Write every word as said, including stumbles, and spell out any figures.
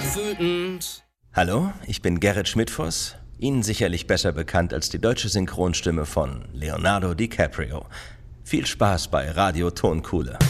wütend. Hallo, ich bin Gerrit Schmidtfoss, Ihnen sicherlich besser bekannt als die deutsche Synchronstimme von Leonardo DiCaprio. Viel Spaß bei Radio Tonkuhle.